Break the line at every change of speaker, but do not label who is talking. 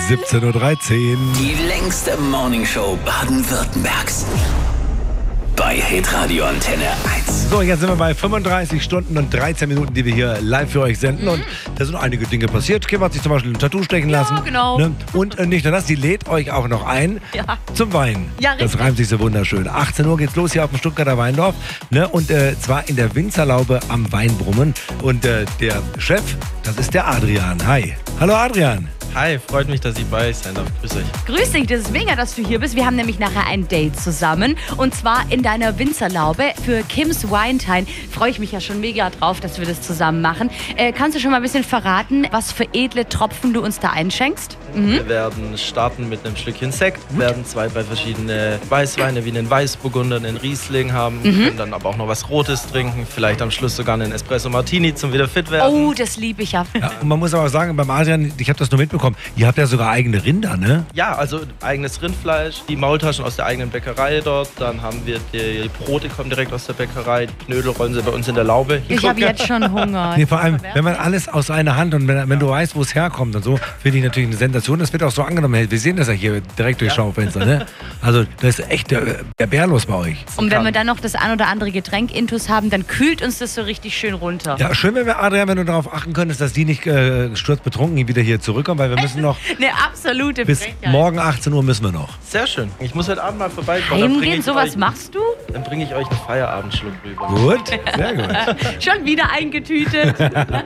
17:13 Uhr.
Die längste Morningshow Baden-Württembergs. Bei Hitradio Antenne 1.
So, jetzt sind wir bei 35 Stunden und 13 Minuten, die wir hier live für euch senden. Und da sind einige Dinge passiert. Kim hat sich zum Beispiel ein Tattoo stechen lassen.
Ja, genau.
Ne? Und nicht nur das, sie lädt euch auch noch ein zum Wein.
Ja, richtig.
Das reimt sich so wunderschön. 18 Uhr geht's los hier auf dem Stuttgarter Weindorf. Ne? Und zwar in der Winzerlaube am Weinbrummen. Und der Chef, das ist der Adrian. Hi. Hallo Adrian.
Hi, freut mich, dass ich bei euch sein darf. Grüß euch.
Grüß dich, das ist mega, dass du hier bist. Wir haben nämlich nachher ein Date zusammen. Und zwar in deiner Winzerlaube für Kim's Winetime. Freue ich mich ja schon mega drauf, dass wir das zusammen machen. Kannst du schon mal ein bisschen verraten, was für edle Tropfen du uns da einschenkst?
Wir werden starten mit einem Schlückchen Sekt, werden 2, 3 verschiedene Weißweine wie einen Weißburgunder, einen Riesling haben, können dann aber auch noch was Rotes trinken, vielleicht am Schluss sogar einen Espresso Martini zum wieder fit werden.
Oh, das liebe ich ja.
Ja, und man muss aber auch sagen, beim Adrian, ich habe das nur mitbekommen, ihr habt ja sogar eigene Rinder, ne?
Ja, also eigenes Rindfleisch, die Maultaschen aus der eigenen Bäckerei dort, dann haben wir die Brote kommen direkt aus der Bäckerei, die Knödel rollen sie bei uns in der Laube.
Ich habe jetzt schon Hunger.
Nee, vor allem, wenn man alles aus einer Hand und wenn du weißt, wo es herkommt und so, finde ich natürlich eine Sensation. Das wird auch so angenommen. Wir sehen das ja hier direkt durchs Schaufenster, ne? Also, das ist echt der Bärlos bei euch.
Und wenn wir dann noch das ein oder andere Getränk intus haben, dann kühlt uns das so richtig schön runter.
Ja, schön, wenn wir, Adrian, wenn du darauf achten könntest, dass die nicht sturzbetrunken wieder hier zurückkommen, weil wir müssen noch
Eine absolute
bis
Frechheit.
morgen 18 Uhr müssen wir noch.
Sehr schön. Ich muss heute Abend mal vorbeikommen. Dann bringe
Heimgehen,
ich
sowas
euch-
machst du?
Dann bringe ich euch einen Feierabendschluck rüber.
Gut, sehr gut.
Schon wieder eingetütet.